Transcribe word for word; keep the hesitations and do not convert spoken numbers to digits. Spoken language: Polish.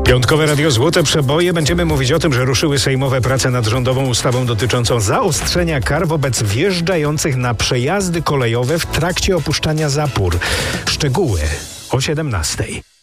Piątkowe Radio Złote Przeboje. Będziemy mówić o tym, że ruszyły sejmowe prace nad rządową ustawą dotyczącą zaostrzenia kar wobec wjeżdżających na przejazdy kolejowe w trakcie opuszczania zapór. Szczegóły o siedemnastej.